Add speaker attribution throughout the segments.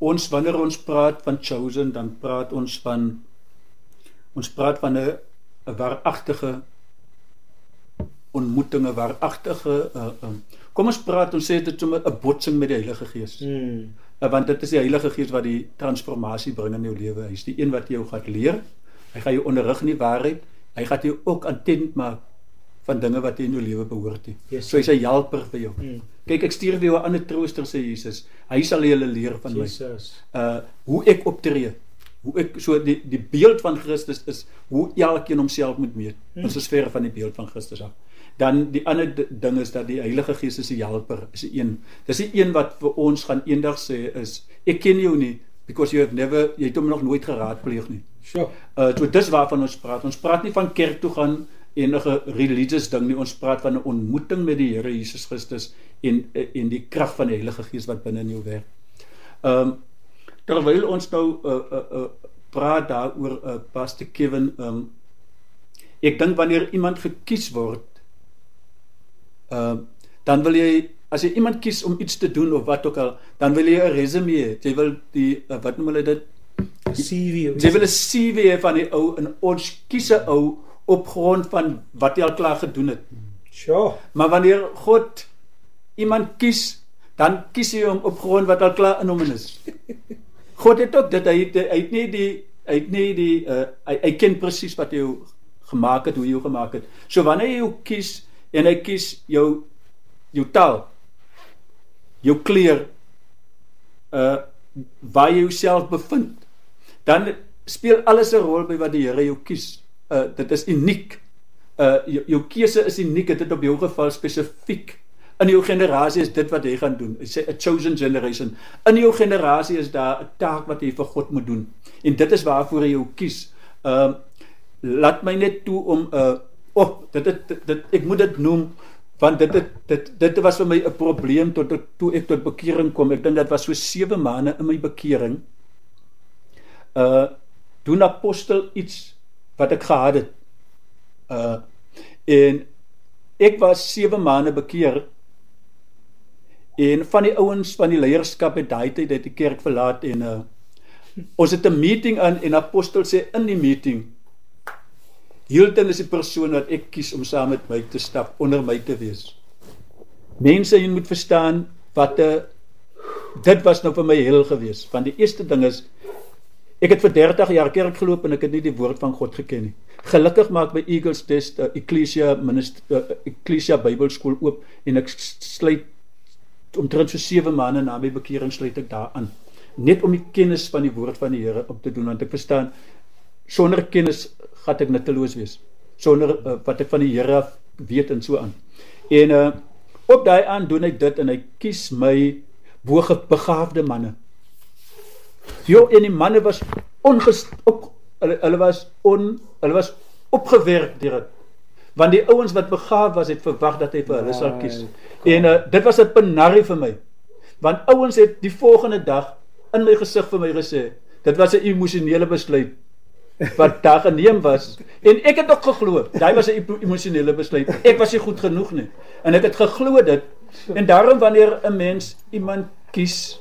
Speaker 1: wanneer ons praat van chosen, dan praat ons van 'n waaragtige ontmoeting, 'n waaragtige kom ons sê dit sommer 'n botsing met die Heilige Gees. Want dit is die Heilige Gees wat die transformasie bring in jou lewe. Hy is die een wat jou gaan leer. Hy gaan jou onderrig in die waarheid. Hy gaan jou ook attent maak van dinge wat in jou lewe behoort het.
Speaker 2: Yes.
Speaker 1: So hy's 'n helper vir jou. Kyk, ek stuur vir jou 'n ander trooster, sê Jesus. Hy sal julle leer van
Speaker 2: Jesus.
Speaker 1: my. Hoe ek optree. Hoe ek so die beeld van Christus is hoe elkeen homself moet meet. Ons is ver van die beeld van Christus af. Dan die ander ding is dat die Heilige Gees is die helper, is die een. Dis die een wat vir ons gaan eendag sê is ek ken jou nie because jy het hom nog nooit geraadpleeg nie.
Speaker 2: Sure.
Speaker 1: So dis waarvan ons praat. Ons praat nie van kerk toe gaan enige religious ding nie. Ons praat van 'n ontmoeting met die Here Jesus Christus en die krag van die Heilige Gees wat binne in jou werk. Terwyl ons nou praat daaroor, Pastor Kevin, ek dink wanneer iemand gekies word, dan wil jy, as jy iemand kies om iets te doen of wat ook al, dan wil jy 'n resume hê. Jy wil wat noem hulle dit?
Speaker 2: CV.
Speaker 1: Jy wil 'n CV hê van die ou, en ons kies 'n ou op grond van wat hy al klaar gedoen het.
Speaker 2: Sure.
Speaker 1: Maar wanneer God iemand kies, dan kies hy hom op grond wat al klaar in hom is. God het ook dit, hy ken presies wat hy jou gemaak het, hoe hy jou gemaak het. So wanneer hy jou kies, en hy kies jou taal, jou kleur, waar jy jouself bevind, dan speel alles 'n rol by wat die Here jou kies. Dit is uniek. Jou keuse is uniek, dit het op jou geval spesifiek. In jou generasie is dit wat jy gaan doen. Hy sê a chosen generation. In jou generasie is daar 'n taak wat jy vir God moet doen. En dit is waarvoor hy jou kies. Laat my net toe om ek moet dit noem, want dit was vir my 'n probleem toe ek tot bekering kom. Ek dink dit was so 7 maande in my bekering. Doen apostel iets wat ek gehad het. En ek was 7 maande bekeer. En van die ouens van die leierskap het daai tyd uit die kerk verlaat en ons het 'n meeting aan en apostel sê in die meeting, Hilton is die persoon wat ek kies om saam met my te stap, onder my te wees. Mense, jy moet verstaan wat dit was nou vir my hel gewees. Want die eerste ding is, ek het vir 30 jaar kerk geloop en ek het nie die woord van God geken nie. Gelukkig maak by Eagles Test Ecclesia Bybelskool oop en ek sluit omtrent so 7 maande na my bekering sluit ek daar aan. Net om die kennis van die woord van die Here op te doen, want ek verstaan, sonder kennis gaan ek nutteloos wees. Sonder wat ek van die Here weet en so aan. En op daai aan doen ek dit en hy kies my begaafde manne. En die manne was hulle was opgewerk deur dit. Want die ouens wat begaaf was, het verwag dat hy vir hulle sal kies. En dit was 'n penarie vir my. Want ouens het die volgende dag in my gesig vir my gesê, dit was 'n emosionele besluit wat daar geneem was. En ek het ook geglo, daai was 'n emosionele besluit. Ek was nie goed genoeg nie. En ek het geglo dit. En daarom wanneer 'n mens iemand kies,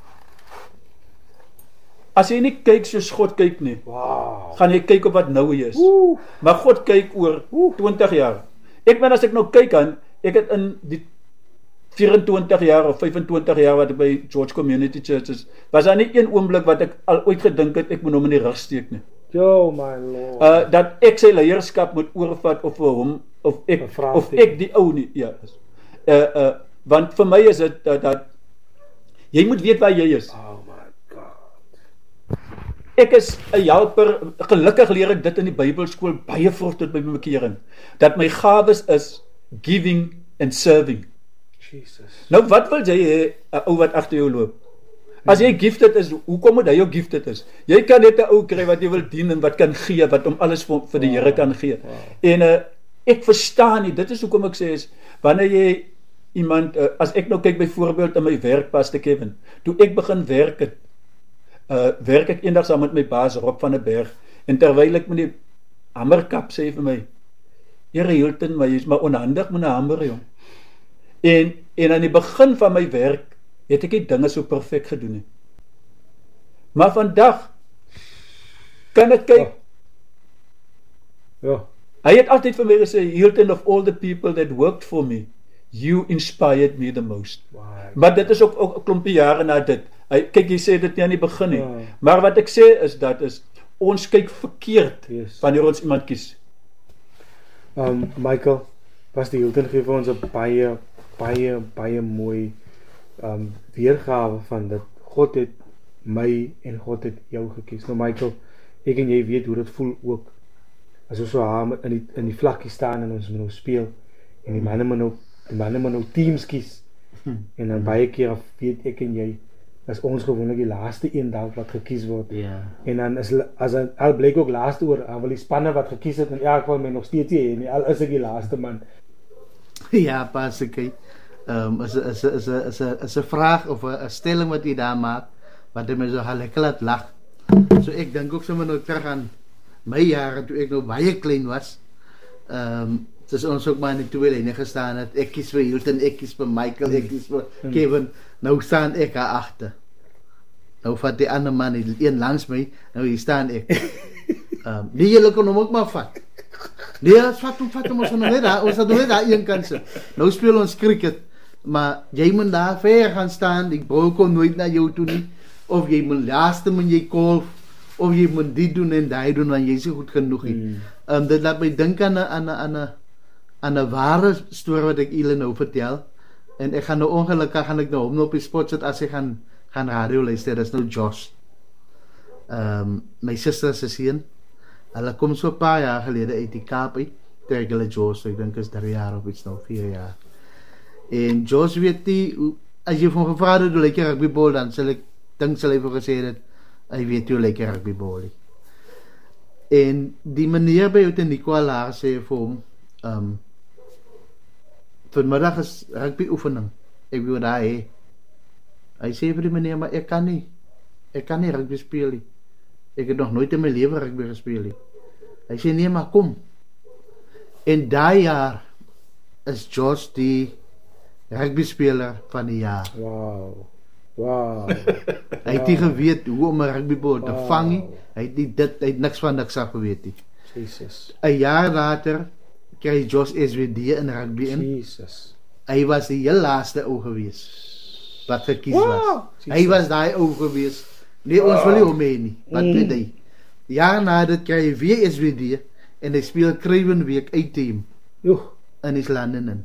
Speaker 1: as jy nie kyk soos God kyk nie, gaan jy kyk op wat nou hy is. Maar God kyk oor 20 jaar. Ek meen as ek nou kyk aan, ek het in die 24 jaar of 25 jaar wat ek by George Community Church is, was daar nie een oomblik wat ek al ooit gedink het, ek moet hom in die rug steek nie.
Speaker 2: Oh my Lord.
Speaker 1: Dat ek sy leierskap moet oorvat of vir hom, of ek die ou nie, ja. Want vir my is dit, dat jy moet weet waar jy is. Ek is 'n helper, gelukkig leer ek dit in die Bybelskool baie vroeg tot by my bekering, dat my gawes is giving and serving.
Speaker 2: Jesus.
Speaker 1: Nou wat wil jy hê, 'n ou wat agter jou loop? As jy gifted is, hoekom moet hy jou gifted is? Jy kan net 'n ou kry wat jy wil dien en wat kan gee, wat om alles vir die Here kan gee. En ek verstaan nie, dit is hoekom ek sê is, wanneer jy iemand, as ek nou kyk byvoorbeeld in my werk, Pastor Kevin, toe ek begin werk het, werk ek eendag saam met my baas Rob van der Berg, en terwyl ek met die hamerkap sê vir my, Here Hilton, maar jy is maar onhandig met 'n hamer, jong. En aan die begin van my werk, het ek die dinge so perfek gedoen nie. Maar vandag kan ek kyk,
Speaker 2: Ja.
Speaker 1: hy het altyd vir my gesê, Hilton, of all the people that worked for me, you inspired me the most.
Speaker 2: Wow.
Speaker 1: Maar dit is ook 'n klompie jare na dit. Kyk, jy sê dit nie aan die begin nie.
Speaker 2: Ja.
Speaker 1: Maar wat ek sê is dat ons kyk verkeerd
Speaker 2: Yes.
Speaker 1: wanneer ons iemand kies.
Speaker 2: Michael, Pastor Hilton gee vir ons 'n baie mooi weergawe van dat God het my en God het jou gekies. Nou Michael, ek en jy weet hoe dit voel ook. As ons so haar in die vlakkie staan en ons moet nou speel en die manne moet nou teams kies. En dan baie keer weet ek en jy is ons gewoonlik die laaste een dalk wat gekies word.
Speaker 3: Ja.
Speaker 2: En dan as al blyk ook laaste oor, dan wil die spanne wat gekies het en elk wil my nog steeds hê en al is ek die laaste man.
Speaker 3: Ja, Pastor Kay. Is 'n vraag of 'n stelling wat jy daar maak wat my so lekker laat lag. So ek dink ook sommer nou terug aan my jare toe ek nog baie klein was. Dis ons ook maar in die twee lyne gestaan het. Ek kies vir Hilton, ek kies vir Michael, ek kies vir Kevin. Nou staan ek daar agter. Nou vat die ander man die een langs my, nou hier staan ek. Die julle kon hom ook maar vat. Nee, vat hom ons het nog net daar een kant sit. Nou speel ons cricket, maar jy moet daar ver gaan staan, die bal kom nooit na jou toe nie, of jy moet laaste moet jy golf, of jy moet dit doen en daai doen, want jy is nie goed genoeg nie. Dit laat my dink aan 'n ware storie wat ek julle nou vertel, en ek gaan nou ongelukkig gaan ek nou hom op die spot sit as ek gaan radio luister, dis nou Josh. My suster se seun, hulle kom so 'n paar jaar gelede uit die Kaap uit, trek hulle Josh, ek dink is 3 jaar of iets nou, 4 jaar. En Josh weet die, as jy van gevra het hoe lyk jy rugbybal, dan sal hy vir gesê het, hy weet hoe lyk jy rugbybal. En die meneer by Outeniqua Laar sê vir hom, vanmiddag is rugby oefening, ek wil daar hê. Hy sê vir die meneer, maar ek kan nie rugby speel nie. Ek het nog nooit in my lewe rugby gespeel nie. Hy sê nee, maar kom. En daai jaar is Josh die rugby speler van die jaar.
Speaker 2: Wow.
Speaker 3: Hy het nie geweet hoe om 'n rugbybal te vang nie. Hy het niks van niks af geweet nie.
Speaker 2: Jesus.
Speaker 3: 'n jaar later kry Josh SWD in rugby in.
Speaker 2: Jesus.
Speaker 3: Hy was die heel laaste ou gewees wat gekies was. Hy was daai ou gewees. Nee, ons wil nie hom hê nie. Wat weet hy? Jaar na dit kry hy weer SWD en hy speel Kruiwenweek uit team in Islanden in.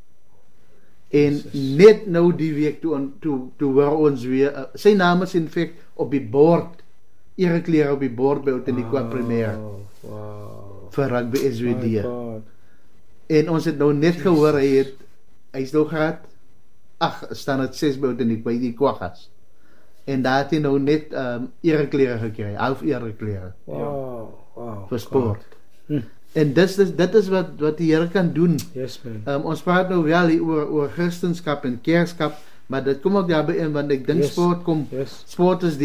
Speaker 3: En net nou die week toe hoor ons weer sy naam is in feite op die bord, ereklere op die bord by Outeniqua Premier. Vir rugby SWD. En ons het nou net gehoor hy's nou graad staan het 6 by Outeniqua by die Kwaggas. En daar het hy nou net ereklere gekry, half ereklere. Vir sport. En dit is wat die Here kan doen.
Speaker 2: Yes, man.
Speaker 3: Ons praat nou wel hier oor Christenskap en Kerkskap, maar dit kom ook daarby in, want ek dink sport is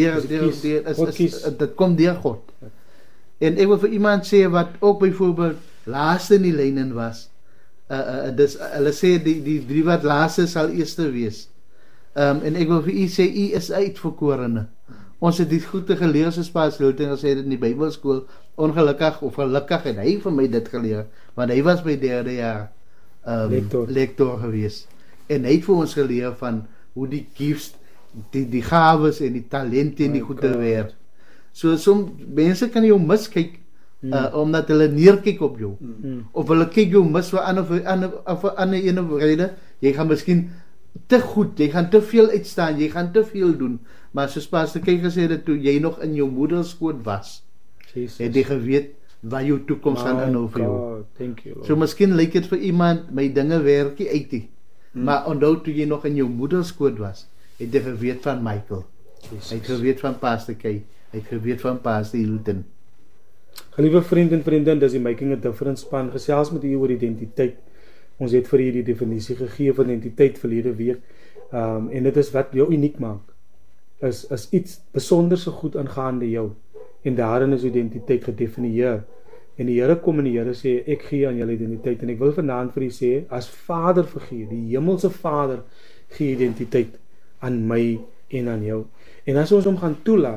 Speaker 3: dit kom deur God. En ek wil vir iemand sê wat ook byvoorbeeld laaste in die lyne was. Hulle sê die 3 wat laaste sal eerste wees. En ek wil vir u sê, u is uitverkorene. Ons het dit goed te geleer soos Pastor Hilton gesê dit in die Bybelskool. Ongelukkig of gelukkig het hy vir my dit geleer, want hy was by 3de jaar lektor gewees. En hy het vir ons geleer van hoe die gifts, die gawes en die talente en die goede werk. So mense kan jou miskyk omdat hulle neerkyk op jou. Of hulle kyk jou mis vir ander ene rede. Jy gaan miskien te goed, jy gaan te veel uitstaan, jy gaan te veel doen. Maar soos Pastor Kay gesê het, toe jy nog in jou moederskoot was, het jy geweet wat jou toekoms gaan inhou vir jou.
Speaker 2: Thank you, Lord.
Speaker 3: So miskien lyk dit vir iemand, my dinge werk nie uit nie. Maar onthou toe jy nog in jou moederskoot was, het jy geweet van Michael. Hy het geweet van Pastor Kay. Hy het geweet van Pastor Hilton.
Speaker 2: Geliefde vriend en vriendin, dis die Making a Difference span, gesels met u oor identiteit. Ons het vir u die definisie gegee van identiteit verlede week. En dit is wat jou uniek maak. Is iets besonderse goed aangaande jou. En daarin is identiteit gedefinieer. En die Here kom en die Here sê, ek gee aan julle identiteit. En ek wil vanaand vir u sê, as Vaderfiguur, die hemelse Vader, gee identiteit aan my en aan jou. En as ons hom gaan toelaat,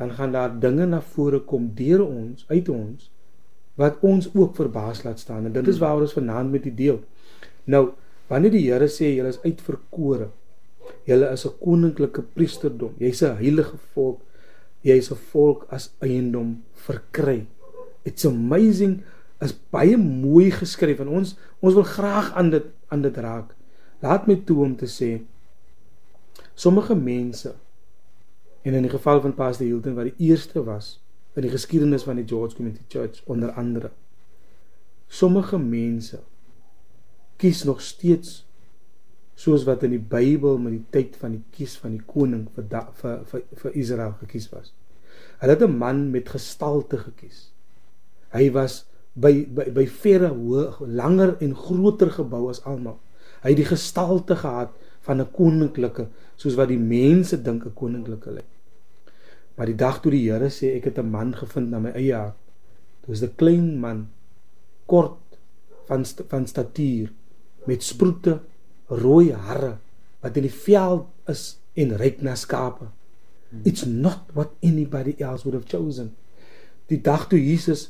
Speaker 2: dan gaan daar dinge na vore kom deur ons, uit ons, wat ons ook verbaas laat staan. En dit is waar ons vanaand met die deel. Nou, wanneer die Here sê, julle is uitverkore, julle is 'n koninklike priesterdom, jy's 'n heilige volk, jy's 'n volk as eiendom verkry. It's amazing, is baie mooi geskryf, en ons wil graag aan dit raak. Laat my toe om te sê, sommige mense, en in die geval van Pastor Hilton, wat die eerste was, in die geskiedenis van die George Community Church, onder andere, sommige mense, kies nog steeds, soos wat in die Bybel met die tyd van die kies van die koning vir Israel gekies was. Hulle het 'n man met gestalte gekies. Hy was by verre langer en groter gebou as almal. Hy het die gestalte gehad van 'n koninklike, soos wat die mense dink 'n koninklike lyk. Maar die dag toe die Here sê, ek het 'n man gevind na my eie hart. Dit was 'n klein man, kort van statuur, met sproete, rooi hare, wat in die veld is en ryk na skape. It's not what anybody else would have chosen. Die dag toe Jesus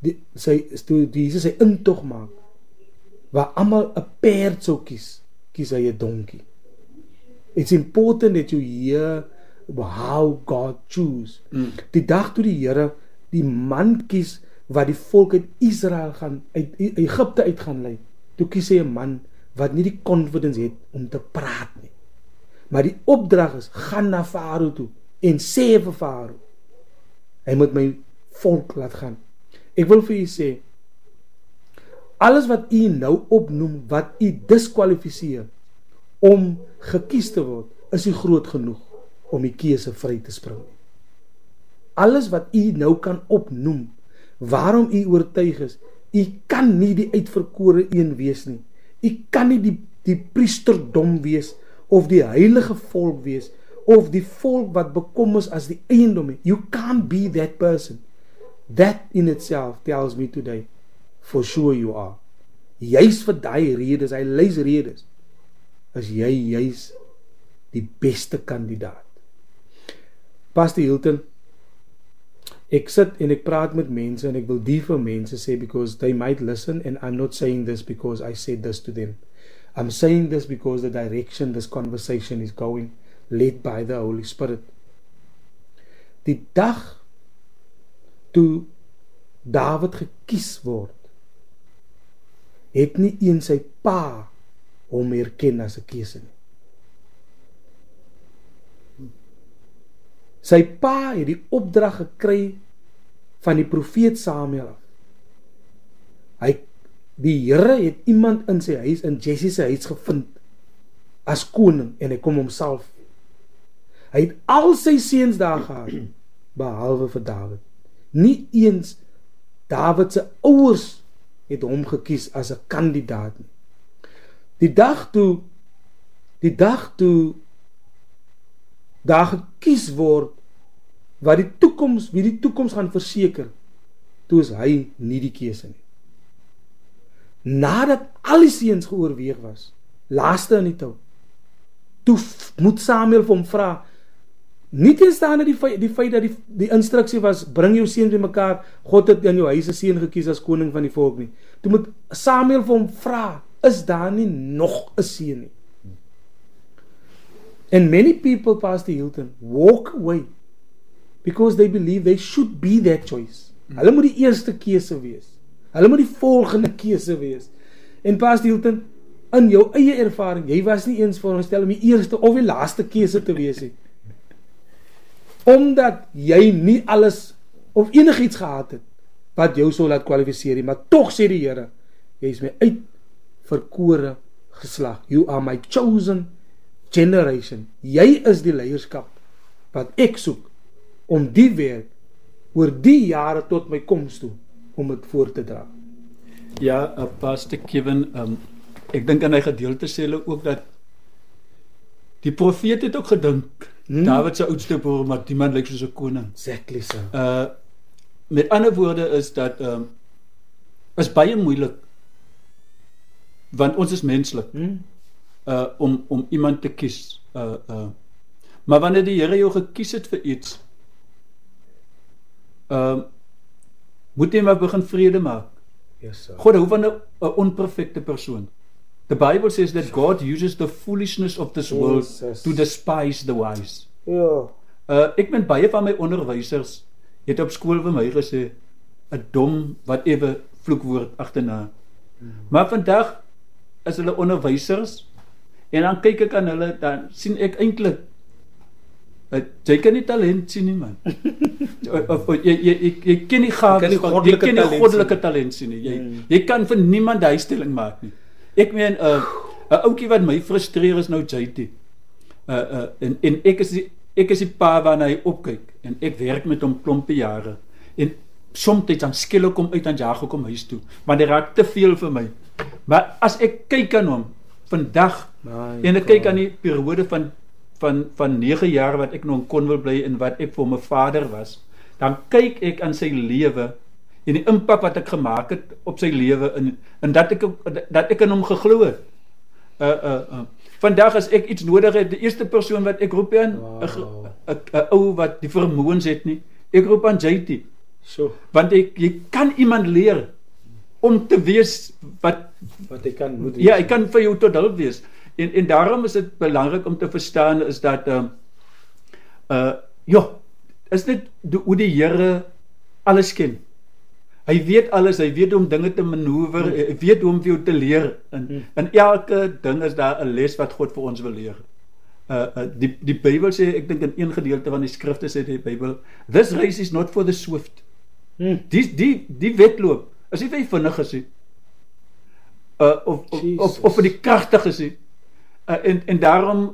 Speaker 2: sy intog maak, waar almal 'n perd sou kies hy 'n donkie. It's important that you hear how God choose. Die dag toe die Here die man kies wat die volk uit Israel uit Egipte uit gaan lei, toe kies hy 'n man wat nie die confidence het om te praat nie. Maar die opdrag is, gaan na Farao toe en sê vir Farao, hy moet my volk laat gaan. Ek wil vir u sê, alles wat u nou opnoem, wat u diskwalifiseer om gekies te word, is u groot genoeg om die keuse vry te spring. Alles wat u nou kan opnoem, waarom u oortuig is, u kan nie die uitverkore een wees nie. U kan nie die priesterdom wees, of die heilige volk wees, of die volk wat bekom is as die eiendom. You can't be that person. That in itself tells me today, for sure you are. Juist vir die redes, hy lys redes, is jy juist die beste kandidaat. Pastor Hilton, ek sit en ek praat met mense, en ek wil die vir mense sê, because they might listen, and I'm not saying this because I said this to them. I'm saying this because the direction this conversation is going, led by the Holy Spirit. Die dag toe David gekies word, het nie eens sy pa hom erken as 'n keuse nie. Sy pa het die opdrag gekry van die profeet Samuel af. Die Here het iemand in sy huis, in Jesse se huis gevind, as koning, en hy kom homself. Hy het al sy seuns daar gehad, behalwe vir David. Nie eens David se ouers het hom gekies as 'n kandidaat nie. Die dag toe daar gekies word wie die toekoms gaan verseker, toe is hy nie die keuse nie. Nadat al die seuns geoorweeg was, laaste in die tou, toe moet Samuel vir hom vra, nie teenstaande die feit dat die instruksie was, bring jou seuns bymekaar, God het in jou huis 'n seun gekies as koning van die volk nie. Toe moet Samuel vir hom vra, is daar nie nog 'n seun nie? And many people, Pastor Hilton, walk away because they believe they should be that choice. Hulle moet die eerste keuse wees. Hulle moet die volgende keuse wees. En Pastor Hilton, in jou eie ervaring, jy was nie eens veronderstel om die eerste of die laaste keuse te wees nie. Omdat jy nie alles of enigiets gehad het wat jou sou laat kwalifiseer nie, maar tog sê die Here, jy is my uitverkore geslag. You are my chosen generation. Jy is die leierskap wat ek soek om die werk oor die jare tot my koms toe om dit voor te dra.
Speaker 1: Ja, Pastor Kevin, ek dink in hy gedeelte sê hulle ook dat die profeet het ook gedink, David se oudste broer, maar die man lyk soos 'n koning.
Speaker 2: Exactly so.
Speaker 1: Met ander woorde is dat is baie moeilik, want ons is menslik, om iemand te kies. Maar wanneer die Here jou gekies het vir iets, moet jy maar begin vrede maak.
Speaker 2: Yes, sir.
Speaker 1: God hou van 'n onperfekte persoon. The Bible says that God uses the foolishness of this world to despise the wise.
Speaker 2: Ja.
Speaker 1: Ek met baie van my onderwysers het op skool vir my gesê 'n dom whatever vloekwoord agterna. Maar vandag is hulle onderwysers en dan kyk ek aan hulle, dan sien ek eintlik jy kan nie talent sien nie, man. Jy ken nie gawes, jy ken nie goddelike talent sien nie. Jy kan vir niemand huisstelling maak nie. Ek meen 'n ouetjie wat my frustreer is nou JT. En ek is die pa waarna hy opkyk en ek werk met hom klompe jare. En soms dan skielik kom uit en jaag kom huis toe, want hy raak te veel vir my. Maar as ek kyk aan hom vandag en ek kyk aan die periode van 9 jaar wat ek nog in Cornwall bly en wat ek vir my vader was, dan kyk ek aan sy lewe en die impak wat ek gemaak het op sy lewe en dat ek in hom geglo het. Vandag as ek iets nodig het, die eerste persoon wat ek roep aan, 'n ou wat die vermoëns het nie, ek roep aan JT.
Speaker 2: So.
Speaker 1: Want jy kan iemand leer om te wees wat
Speaker 2: hy kan moet wees.
Speaker 1: Ja, hy kan vir jou tot hulp wees. En daarom is dit belangrik om te verstaan is dat is dit hoe die Here alles ken. Hy weet alles, hy weet hoe om dinge te manoeuvre, hy weet hoe om vir jou te leer. In elke ding is daar 'n les wat God vir ons wil leer. Die Bybel sê, ek dink in een gedeelte van die skrifte sê die Bybel, this race is not for the swift. Die wedloop is nie vir die vinniges nie. Of vir die kragtiges nie. En daarom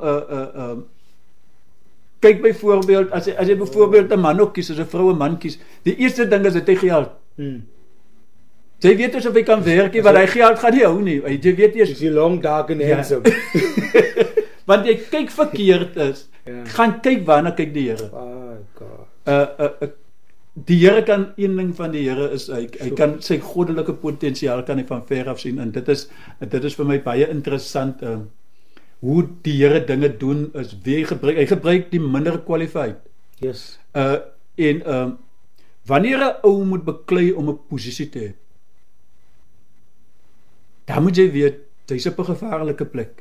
Speaker 1: kyk byvoorbeeld as jy byvoorbeeld 'n man ook kies, as 'n vrou 'n man kies, die eerste ding is dat hy geld. Jy weet of hy kan werk, want hy geld gaan nie hou nie. Jy weet eers
Speaker 2: is die long dark and handsome.
Speaker 1: Want jy kyk verkeerd is, gaan kyk waarna kyk die Here. Die Here kan een ding van die Here is hy kan sy goddelike potensiaal kan hy van ver af sien en dit is vir my baie interessant hoe die Here dinge doen is wie hy gebruik die minder qualified.
Speaker 2: Yes.
Speaker 1: En wanneer 'n ou moet beklei om 'n posisie te hê, dan moet jy weet jy's op 'n gevaarlike plek.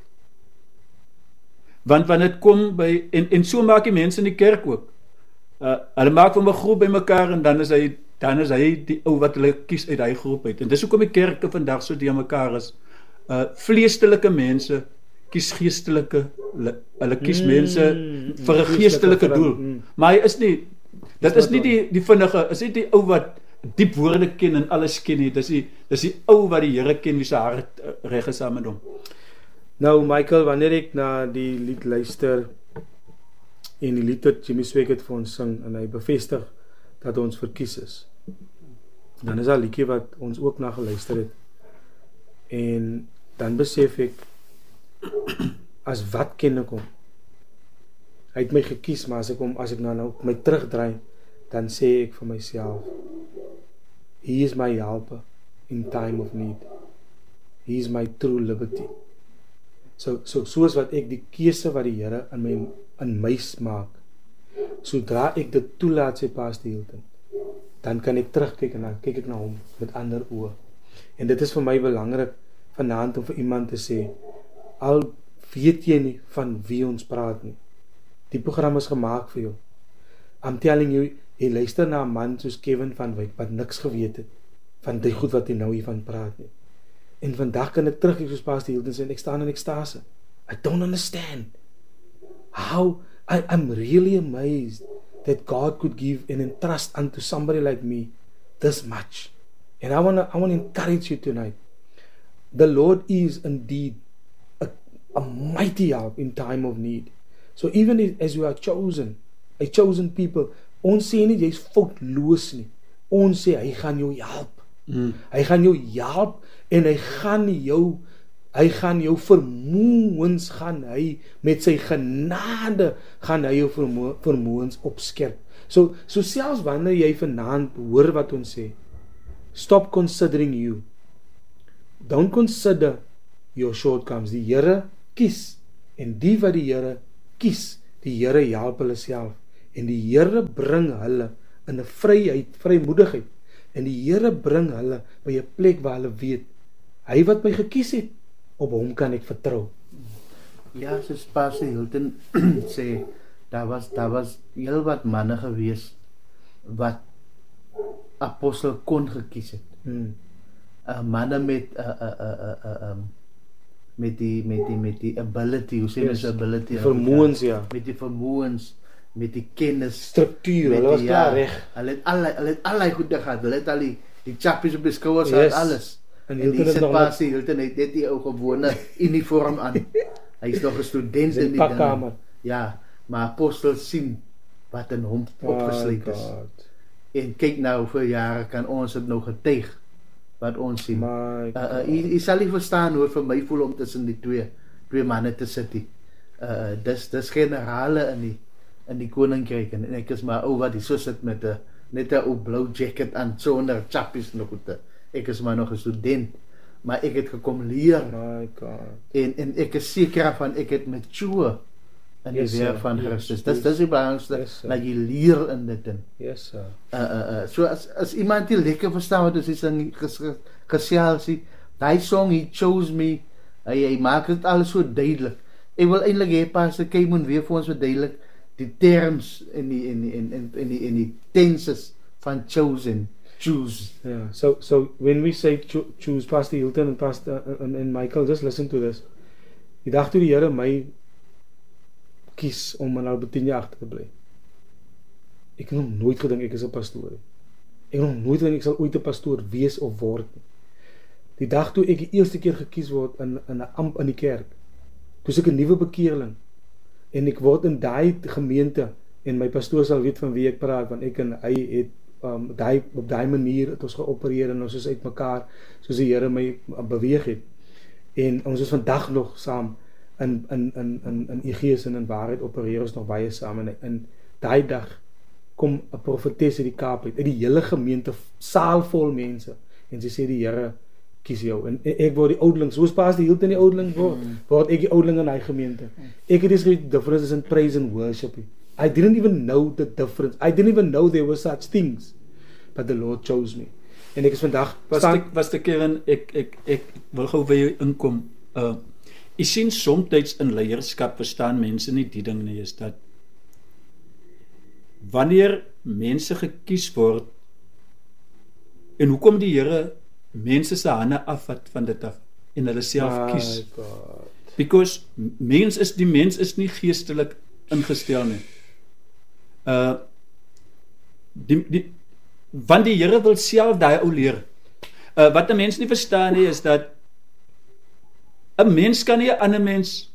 Speaker 1: Want wanneer dit kom by en so maak die mense in die kerk ook. Hulle maak van 'n groep bymekaar en dan is hy die ou wat hulle kies uit hy groep uit. En dis hoekom die kerke vandag so die mekaar is. Vleestelike mense kies geestelike, hulle kies mense vir 'n geestelike doel. Maar hy is nie, dit is nie die vinnige, is nie die ou wat diep woorde ken en alles ken nie. Dis die ou wat die Here ken wie se hart reg is saam met hom.
Speaker 2: Nou Michael, wanneer ek na die lied luister en die lied wat Jimmy Swaggart het vir ons sing en hy bevestig dat ons verkies is, dan is daar 'n liedjie wat ons ook na geluister het en dan besef ek as wat ken ek hom? Hy het my gekies, maar as ek nou my terugdraai, dan sê ek vir myself, He is my helper in time of need. He is my true liberty. Soos wat ek die keuse wat die Here in my maak, sodra ek dit toelaat sy Pastor Hilton, dan kan ek terugkyk en dan kyk ek na hom met ander oë. En dit is vir my belangrik vanaand om vir iemand te sê, al weet jy nie van wie ons praat nie, die program is gemaak vir jou. I'm telling you, jy luister na 'n man soos Kevin van Wyk wat niks geweet het van die goed wat hy nou hiervan praat nie. En vandag kan ek terugkyk soos Pastor Hilton sê en ek staan in ekstase. I don't understand how I'm really amazed that God could give and entrust unto somebody like me this much. And I want to encourage you tonight. The Lord is indeed a mighty help in time of need. So even as you are chosen, a chosen people, ons sê nie jy's foutloos nie. Ons sê hy gaan jou help. Hy gaan jou help en hy gaan jou vermoëns gaan hy met sy genade gaan hy jou vermoëns opskerp. So selfs wanneer jy vanaand hoor wat ons sê, stop considering you. Don't consider your shortcomings. Die Here kies en die wat die Here kies, die Here help hulle self en die Here bring hulle in 'n vryheid, vrymoedigheid. En die Here bring hulle by 'n plek waar hulle weet, hy wat my gekies het, op hom kan ek vertrou.
Speaker 3: Ja, soos Pastor Hilton sê, daar was heel wat manne gewees wat apostel kon gekies het. Manne met die ability, hoe sê mens ability?
Speaker 2: Vermoëns, ja.
Speaker 3: Met die vermoëns, met die kennis,
Speaker 2: struktuur, hulle was klaar reg.
Speaker 3: Hulle het allerlei goede gehad. Hulle het al die chappies op die skouers gehad, alles. En die sit Pastor Hilton het net die ou gewone uniform aan. Hy is nog 'n student in die
Speaker 2: pakkamer.
Speaker 3: Ja, maar apostel sien wat in hom opgesluit is. En kyk nou hoeveel jare kan ons dit nou getuig wat ons sien. Jy sal nie verstaan hoe vir my voel om tussen die twee manne te sit. Dis generale in die koninkryk en ek is maar ou wat hier so sit met net 'n ou blou jacket aan sonder chappies nog goed. Ek is maar nog 'n student, maar ek het gekom leer.
Speaker 2: My God.
Speaker 3: En ek is seker van ek het mature in die werk van Christus. Dis die belangrikste, dat jy leer in dit in.
Speaker 2: Yes, sir.
Speaker 3: So as iemand nie lekker verstaan wat ons in gesels sien, daai song He Chose Me, hy maak dit alles so duidelik. Ek wil eintlik hê Pastor Kay moet weer vir ons verduidelik die terms en die tenses van chosen, choose.
Speaker 2: Yeah. So when we say choose, Pastor Hilton and Pastor and Michael, just listen to this. Die dag toe die Here my kies om in Albertina agter te bly. Ek het nog nooit gedink ek is 'n pastoor nie. Ek het nog nooit gedink ek sal ooit 'n pastoor wees of word nie. Die dag toe ek die eerste keer gekies word in 'n amp in die kerk, toe ek 'n nuwe bekeerling en ek word in daai gemeente en my pastoor sal weet van wie ek praat, want ek en hy het op daai manier het ons geopereer en ons is uitmekaar soos die Here my beweeg het. En ons is vandag nog saam in u gees en in waarheid opereer ons nog baie saam en daai dag kom 'n profetes uit die Kaap uit die hele gemeente saal vol mense en sy sê die Here kies jou en ek word die oudling soos Pastor Hilton die oudling word ek die oudling in hy gemeente. Ek het die difference in praise and worship. I didn't even know the difference. I didn't even know there were such things, but the Lord chose me. En ek is vandag
Speaker 1: was te Kevin, ek wil gou by jou inkom. Jy sien soms in leierskap verstaan mense nie die ding nie, is dat wanneer mense gekies word en hoekom die Here mense se hande afvat van dit af en hulle self kies. Because mens is nie geestelik ingestel nie. Want die Here wil self daai ou leer. Wat 'n mens nie verstaan nie is dat 'n mens kan nie 'n ander mens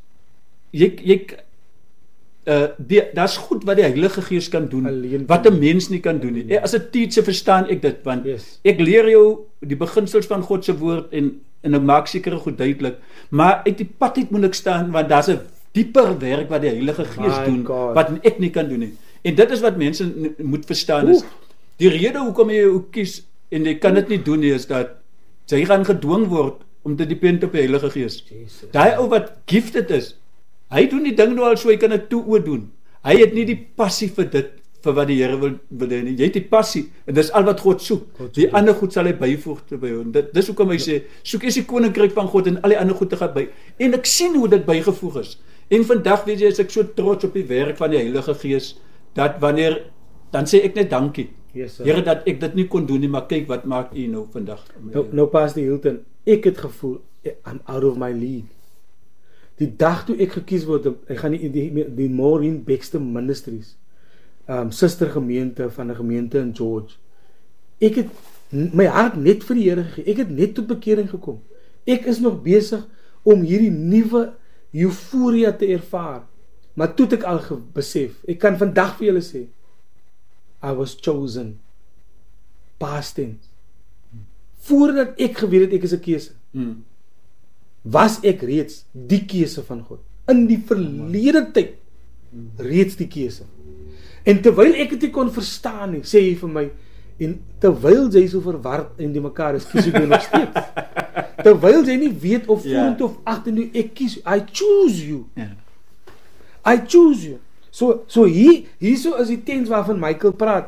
Speaker 1: daar's goed wat die Heilige Gees kan doen wat 'n mens nie kan doen nie. As 'n teacher verstaan ek dit, want ek leer jou die beginsels van God se woord en ek maak seker goed duidelik, maar uit die pad uit moet ek staan, want daar's 'n dieper werk wat die Heilige Gees doen wat ek nie kan doen nie. En dit is wat mense moet verstaan is. Die rede hoekom jy jou kies en jy kan dit nie doen nie is dat jy gaan gedwing word om te depend op die Heilige Gees. Daai ou wat gifted is, hy doen die ding nou al so hy kan dit toe oor doen. Hy het nie die passie vir dit vir wat die Here wil hê nie. Jy het die passie en dis al wat God soek. Die ander goed sal hy byvoeg te by jou. Dis hoekom hy sê soek eers die koninkryk van God en al die ander goed te gaan by. En ek sien hoe dit bygevoeg is. En vandag weet jy is ek so trots op die werk van die Heilige Gees dat wanneer dan sê ek net dankie. Here dat ek dit nie kon doen nie, maar kyk wat maak U nou vandag.
Speaker 2: Nou Pastor Hilton, ek het gevoel I'm out of my league. Die dag toe ek gekies word, ek gaan die Maureen Baxter Ministries, sustergemeente van 'n gemeente in George. Ek het my hart net vir die Here gegee. Ek het net tot bekering gekom. Ek is nog besig om hierdie nuwe euforia te ervaar. Maar toe het ek al besef, ek kan vandag vir julle sê, I was chosen. Past tense. Voordat ek geweet het ek is 'n keuse, was ek reeds die keuse van God. In die verlede tyd reeds die keuse. En terwyl ek dit nie kon verstaan nie, sê hy vir my, en terwyl jy so verward en die mekaar is, kies ek nog steeds. Terwyl jy nie weet of vorentoe of agtertoe, ek kies, I choose you. I choose you. So hierso is die tens waarvan Michael praat.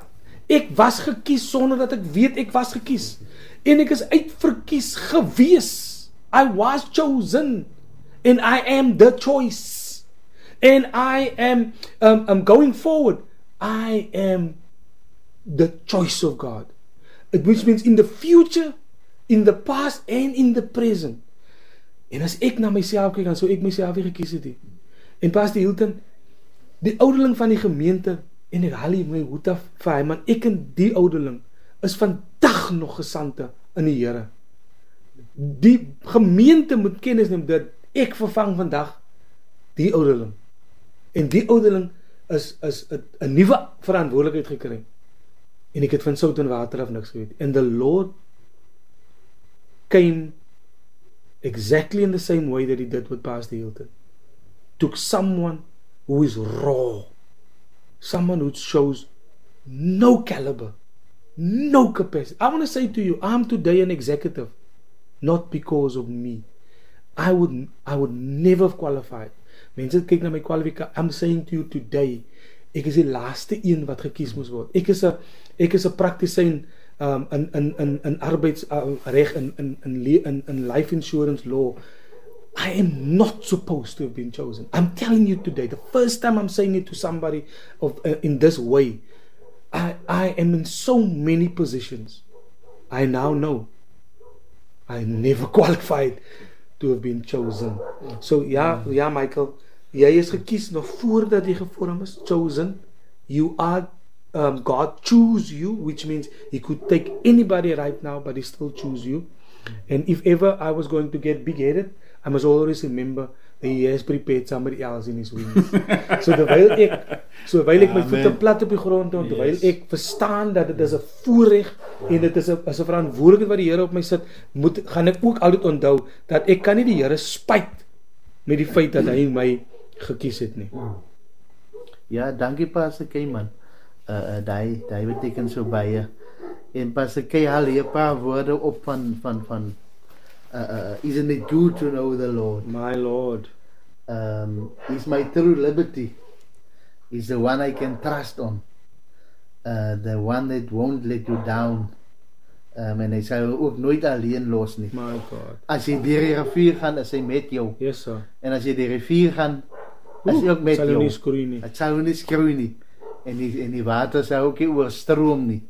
Speaker 2: Ek was gekies sonder dat ek weet ek was gekies. En ek is uitverkies gewees. I was chosen. And I am the choice. And I am going forward. I am the choice of God. Which means in the future, in the past and in the present. En as ek na myself kyk, dan sou ek myself weer gekies het. En Pastor Hilton, die ouderling van die gemeente, en ek haal my hoed af vir hy, man, ek en die ouderling is vandag nog gesante in die Here. Die gemeente moet kennis neem dat ek vervang vandag die ouderling. En die ouderling is 'n nuwe verantwoordelikheid gekry. En ek het van sout en water af niks geweet. And the Lord came exactly in the same way that he did with Pastor Hilton. Took someone who is raw, someone who shows no caliber, no capacity. I want to say to you, I'm today an executive, not because of me. I would never have qualified. Mense kyk na my kwalifikasie. I'm saying to you today, ek is die laaste een wat gekies moes word. Ek is 'n praktisyn in arbeidsreg in life insurance law. I am not supposed to have been chosen. I'm telling you today, the first time I'm saying it to somebody in this way, I am in so many positions. I now know I never qualified to have been chosen. So ja, Michael, jy is gekies nog voordat jy gevorm is, chosen. You are God choose you, which means he could take anybody right now, but he still choose you. And if ever I was going to get big-headed, I must always remember that he has prepared somebody else in his wings. So terwyl ek my voete plat op die grond hou, terwyl ek verstaan dat dit is 'n voorreg en dit is 'n verantwoordelikheid wat die Here op my sit, gaan ek ook altyd onthou dat ek kan nie die Here spyt met die feit dat hy my gekies het nie.
Speaker 3: Ja, dankie Pastor Keiman. Daai beteken so baie. En Pastor Kei haal hier 'n paar woorde op van isn't it good to know the Lord?
Speaker 2: My Lord.
Speaker 3: He's my true liberty. He's the one I can trust on. The one that won't let you down. En hy sal ook nooit alleen los nie.
Speaker 2: My God.
Speaker 3: As jy deur die rivier gaan, is hy met jou.
Speaker 2: Yes, sir.
Speaker 3: En as jy deur die rivier gaan, is hy ook met jou.
Speaker 2: Sal nie skroei nie.
Speaker 3: Dit sal nie skroei nie. En die water sal ook nie oorstroom nie.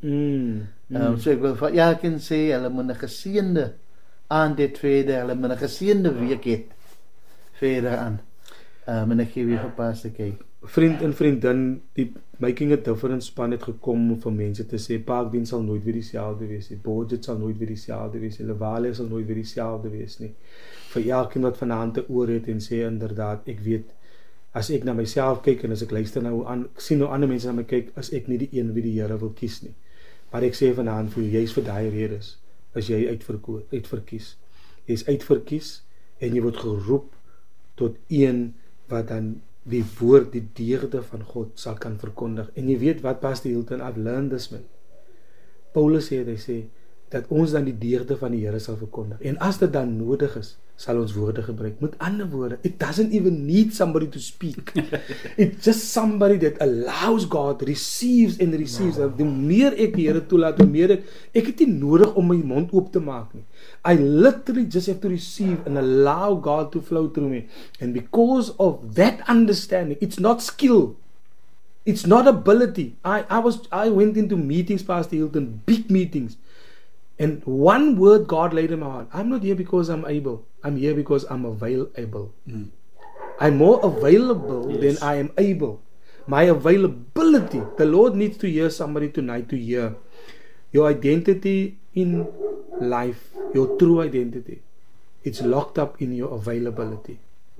Speaker 3: So ek wil vir elkeen sê, hulle moet 'n geseënde aand het verder, hulle moet 'n geseënde week het verder aan. En ek gee weer vir Pastor Kei.
Speaker 2: Vriend en vriendin, die Making a Difference span het gekom om vir mense te sê, Parkdiens sal nooit weer dieselfde wees nie, Budget sal nooit weer dieselfde wees nie, Levale sal nooit weer dieselfde wees nie. Vir elkeen wat vanaand te oor het en sê, inderdaad, ek weet, as ek na myself kyk en as ek luister nou aan, ek sien nou ander mense na my kyk, as ek nie die een wie die Here wil kies nie. Maar ek sê vanaand vir jou, jy's vir daai redes, as jy uitverkies. Jy's uitverkies en jy word geroep tot een wat dan die woord, die deugde van God sal kan verkondig. En jy weet wat Pastor Hilton, I've learned this, man. Paulus sê, hy sê, dat ons dan die deugde van die Here sal verkondig. En as dit dan nodig is, sal ons woorde gebruik. Met ander woorde, it doesn't even need somebody to speak. It's just somebody that allows God, receives and receives. Die meer ek die Here toelaat, hoe meer ek het nie nodig om my mond oop te maak nie. I literally just have to receive and allow God to flow through me. And because of that understanding, it's not skill. It's not ability. I went into meetings, Pastor Hilton, big meetings. And one word God laid in my heart. I'm not here because I'm able. I'm here because I'm available. I'm more available than I am able. My availability. The Lord needs to hear somebody tonight to hear your identity in life, your true identity. It's locked up in your availability.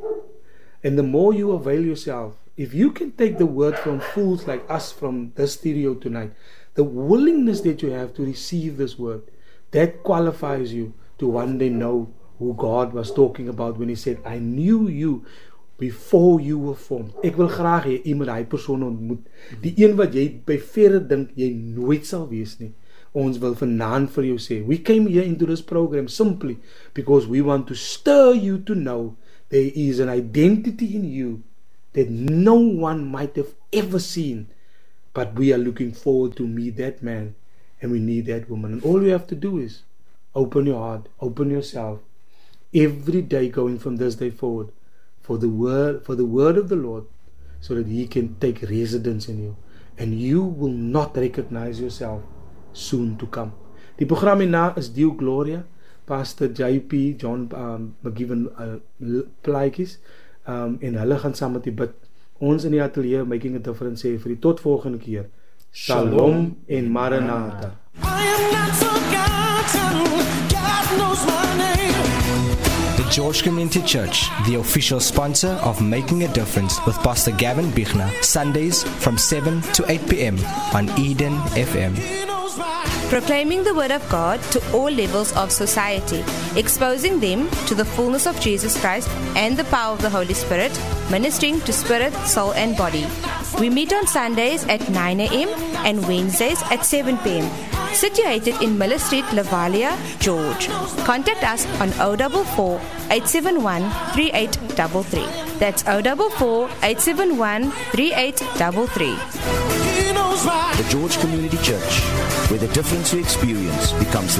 Speaker 2: And the more you avail yourself, if you can take the word from fools like us from this studio tonight, the willingness that you have to receive this word, that qualifies you to one day know who God was talking about when he said, I knew you before you were formed. Ek wil graag hê jy moet daai persoon ontmoet. Die een wat jy by verre dink jy nooit sal wees nie. Ons wil vanaand vir jou sê, we came here into this program simply because we want to stir you to know there is an identity in you that no one might have ever seen But we are looking forward to meet that man, and we need that woman. And all you have to do is open your heart, open yourself, every day going from this day forward, for the word of the Lord, so that He can take residence in you. And you will not recognize yourself soon to come. Die program hierna is Dio Gloria, Pastor JP, John McGiven plaatjies, en hulle gaan saam met die bid. Ons in die atelier Making a Difference sê vir die tot volgende keer. Shalom en Maranatha. I am not forgotten, God knows my name.
Speaker 4: The George Community Church, the official sponsor of Making a Difference with Pastor Gavin Bichner, Sundays from 7 to 8 p.m. on Eden FM.
Speaker 5: Proclaiming the Word of God to all levels of society, exposing them to the fullness of Jesus Christ and the power of the Holy Spirit, ministering to spirit, soul and body. We meet on Sundays at 9 a.m. and Wednesdays at 7 p.m. Situated in Miller Street, Lavalia, George. Contact us on 044 871 3833. That's 044 871 3833.
Speaker 6: The George Community Church, where the difference you experience becomes